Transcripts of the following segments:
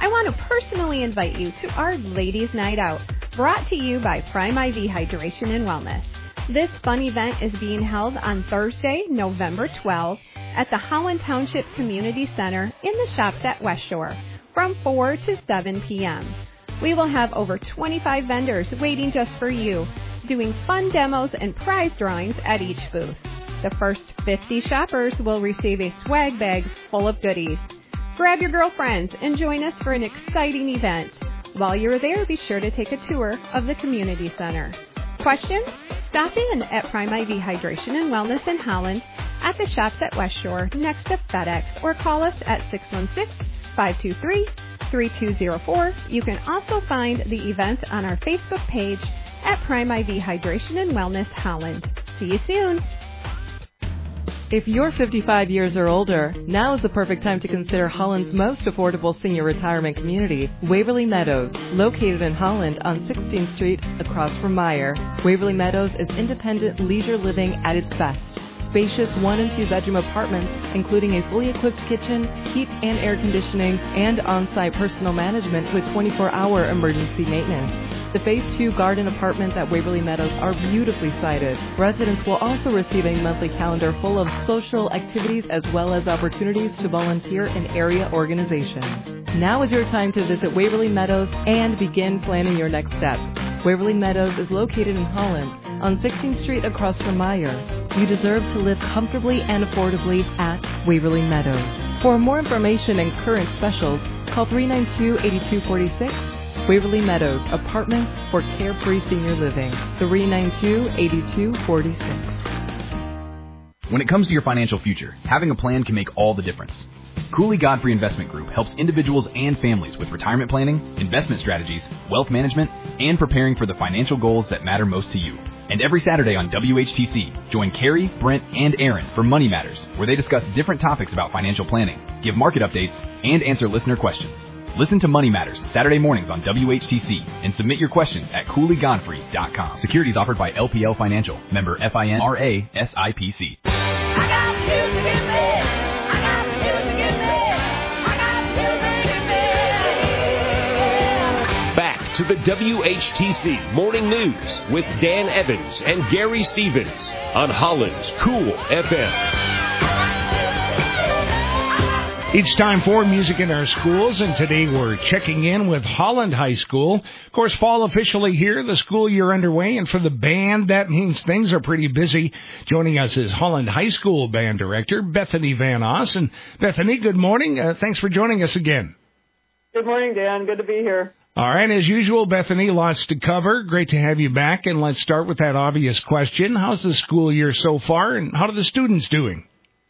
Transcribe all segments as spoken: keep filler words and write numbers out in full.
I want to personally invite you to our Ladies' Night Out, brought to you by Prime I V Hydration and Wellness. This fun event is being held on Thursday, November twelfth, at the Holland Township Community Center in the shops at West Shore from four to seven p.m. We will have over twenty-five vendors waiting just for you, doing fun demos and prize drawings at each booth. The first fifty shoppers will receive a swag bag full of goodies. Grab your girlfriends and join us for an exciting event. While you're there, be sure to take a tour of the Community Center. Questions? Stop in at Prime I V Hydration and Wellness in Holland at the shops at West Shore next to FedEx, or call us at six one six, five two three, three two zero four. You can also find the event on our Facebook page at Prime I V Hydration and Wellness Holland. See you soon. If you're fifty-five years or older, now is the perfect time to consider Holland's most affordable senior retirement community, Waverly Meadows, located in Holland on sixteenth Street across from Meyer. Waverly Meadows is independent leisure living at its best. Spacious one and two bedroom apartments, including a fully equipped kitchen, heat and air conditioning, and on-site personal management with twenty-four hour emergency maintenance. The Phase two garden apartments at Waverly Meadows are beautifully sited. Residents will also receive a monthly calendar full of social activities as well as opportunities to volunteer in area organizations. Now is your time to visit Waverly Meadows and begin planning your next step. Waverly Meadows is located in Holland on sixteenth Street across from Meyer. You deserve to live comfortably and affordably at Waverly Meadows. For more information and current specials, call three nine two, eight two four six. Waverly Meadows, apartments for carefree senior living. three nine two, eight two four six. When it comes to your financial future, having a plan can make all the difference. Cooley Godfrey Investment Group helps individuals and families with retirement planning, investment strategies, wealth management, and preparing for the financial goals that matter most to you. And every Saturday on W H T C, join Carrie, Brent, and Aaron for Money Matters, where they discuss different topics about financial planning, give market updates, and answer listener questions. Listen to Money Matters Saturday mornings on W H T C and submit your questions at cooley godfrey dot com. Securities offered by L P L Financial, member F I N R A S I P C. I got music in me. I got music in me. I got music in me. Back to the W H T C Morning News with Dan Evans and Gary Stevens on Holland's Cool F M. It's time for music in our schools, and today we're checking in with Holland High School. Of course, fall officially here, the school year underway, and for the band, that means things are pretty busy. Joining us is Holland High School Band Director Bethany Van Oss. And Bethany, good morning. Uh, thanks for joining us again. Good morning, Dan. Good to be here. All right, as usual, Bethany, lots to cover. Great to have you back, and let's start with that obvious question. How's the school year so far, and how are the students doing?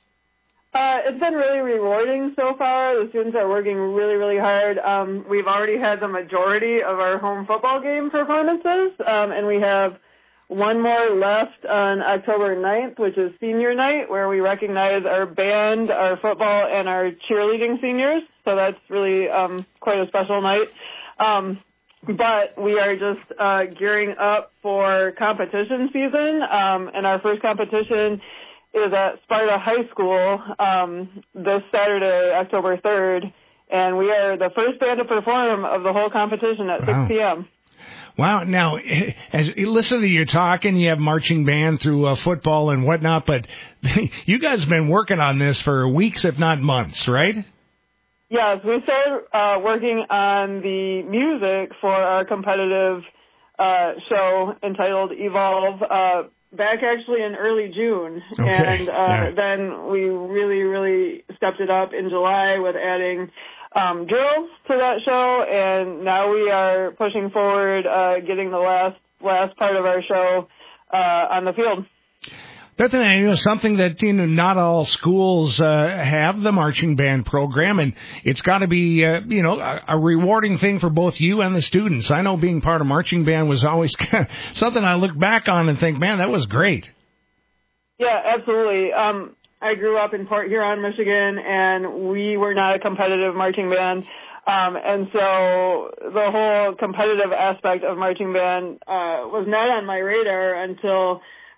Uh, it's been really rewarding so far. The students are working really, really hard. Um, we've already had the majority of our home football game performances, um, and we have one more left on October ninth, which is senior night, where we recognize our band, our football, and our cheerleading seniors. So that's really um, quite a special night. Um, but we are just uh, gearing up for competition season, um, and our first competition is at Sparta High School um, this Saturday, October third, and we are the first band to perform of the whole competition at Wow. six p.m. Wow. Now, as you listen to you talk, and you have marching band through uh, football and whatnot, but you guys have been working on this for weeks, if not months, right? Yes, we started uh, working on the music for our competitive uh, show entitled Evolve uh back actually in early June, okay. and uh, yeah. then we really, really stepped it up in July with adding um, drills to that show, and now we are pushing forward, uh, getting the last last part of our show uh, on the field. Bethany, you know, something that, you know, not all schools uh, have the marching band program, and it's got to be, uh, you know, a, a rewarding thing for both you and the students. I know being part of marching band was always something I look back on and think, man, that was great. Yeah, absolutely. Um, I grew up in Port Huron, Michigan, and we were not a competitive marching band. Um, and so the whole competitive aspect of marching band uh, was not on my radar until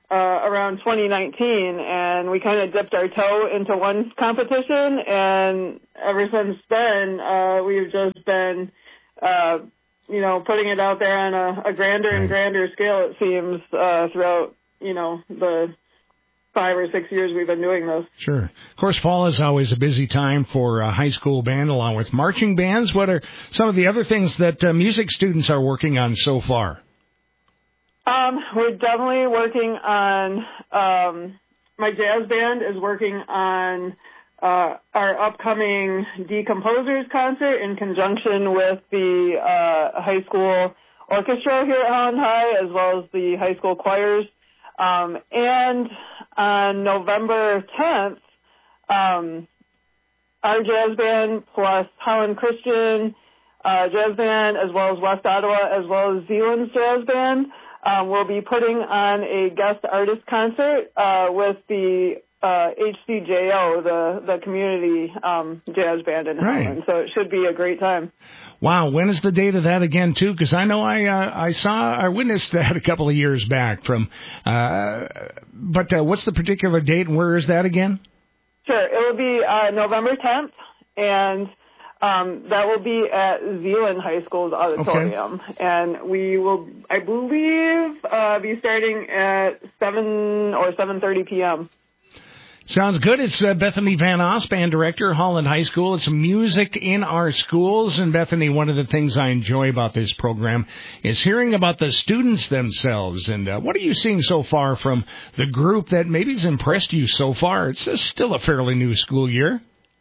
uh, around twenty nineteen, and we kind of dipped our toe into one competition, and ever since then, uh, we've just been, uh, you know, putting it out there on a, a grander and grander scale, it seems, uh, throughout, you know, the five or six years we've been doing this. Sure. Of course, fall is always a busy time for a high school band along with marching bands. What are some of the other things that uh, music students are working on so far? Um, we're definitely working on, um, my jazz band is working on uh, our upcoming Decomposers concert in conjunction with the uh, high school orchestra here at Holland High, as well as the high school choirs. Um, and on November tenth, um, our jazz band plus Holland Christian uh, Jazz Band, as well as West Ottawa, as well as Zealand's Jazz Band, um, will be putting on a guest artist concert uh, with the uh, H C J O, the the community um, jazz band in Right. Holland. So it should be a great time. Wow, when is the date of that again, too? Because I know I uh, I saw, I witnessed that a couple of years back from, uh, but uh, what's the particular date and where is that again? Sure, it will be uh, November tenth, and um, that will be at Zealand High School's auditorium. Okay. And we will, I believe, uh, be starting at seven or seven thirty p.m. Sounds good. It's uh, Bethany Van Oss, band director, Holland High School. It's music in our schools. And Bethany, one of the things I enjoy about this program is hearing about the students themselves. And uh, what are you seeing so far from the group that maybe has impressed you so far? It's uh, still a fairly new school year.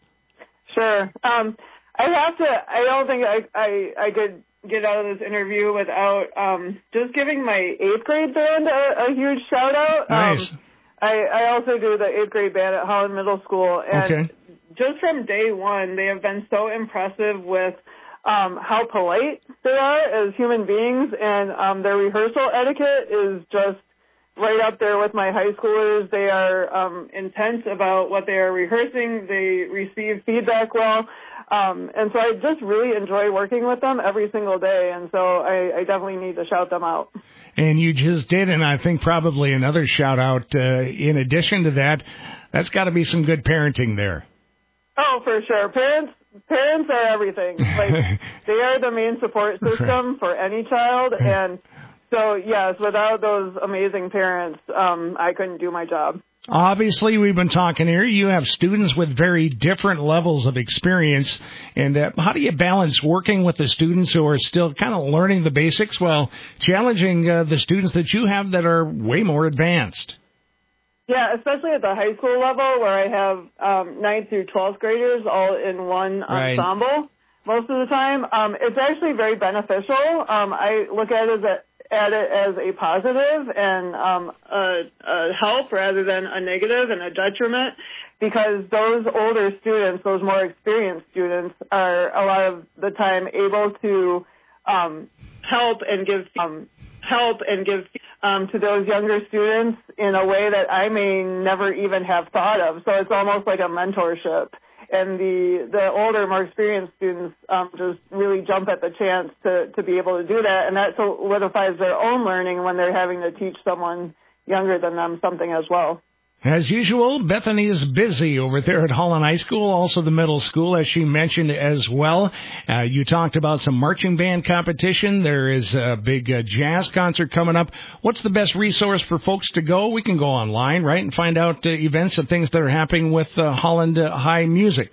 Sure. Um, I have to, I don't think I, I, I could get out of this interview without um, just giving my eighth grade band a, a huge shout out. Nice. Um, I, I also do the eighth grade band at Holland Middle School, and okay. just from day one, they have been so impressive with um, how polite they are as human beings, and um, their rehearsal etiquette is just right up there with my high schoolers. They are um, intense about what they are rehearsing. They receive feedback well, um, and so I just really enjoy working with them every single day, and so I, I definitely need to shout them out. And you just did, and I think probably another shout-out uh, in addition to that, that's got to be some good parenting there. Oh, for sure. Parents parents are everything. Like, they are the main support system for any child, and so, yes, without those amazing parents, um, I couldn't do my job. Obviously, we've been talking here. You have students with very different levels of experience. And uh, how do you balance working with the students who are still kind of learning the basics while challenging uh, the students that you have that are way more advanced? Yeah, especially at the high school level where I have um, ninth through twelfth graders all in one right. ensemble most of the time. Um, it's actually very beneficial. Um, I look at it as a at it as a positive and um, a, a help rather than a negative and a detriment, because those older students, those more experienced students, are a lot of the time able to um, help and give um, help and give um, to those younger students in a way that I may never even have thought of. So it's almost like a mentorship. And the, the older, more experienced students um, just really jump at the chance to, to be able to do that. And that solidifies their own learning when they're having to teach someone younger than them something as well. As usual, Bethany is busy over there at Holland High School, also the middle school, as she mentioned as well. Uh, you talked about some marching band competition. There is a big uh, jazz concert coming up. What's the best resource for folks to go? We can go online, right, and find out uh, events and things that are happening with uh, Holland uh, High Music.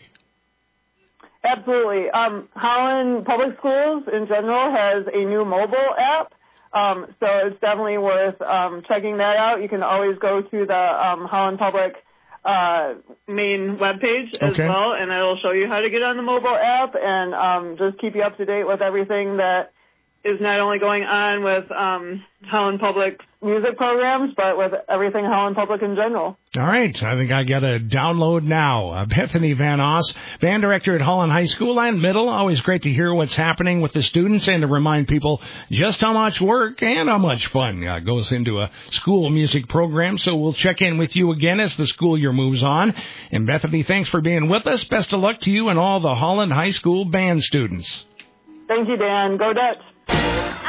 Absolutely. Um, Holland Public Schools in general has a new mobile app. Um, so it's definitely worth um, checking that out. You can always go to the um, Holland Public uh, main webpage as okay. well, and it'll show you how to get on the mobile app and um, just keep you up to date with everything that is not only going on with um, Holland Public music programs, but with everything Holland Public in general. All right. I think I got to download now. Uh, Bethany Van Oss, band director at Holland High School and Middle. Always great to hear what's happening with the students and to remind people just how much work and how much fun uh, goes into a school music program. So we'll check in with you again as the school year moves on. And Bethany, thanks for being with us. Best of luck to you and all the Holland High School band students. Thank you, Dan. Go Dutch.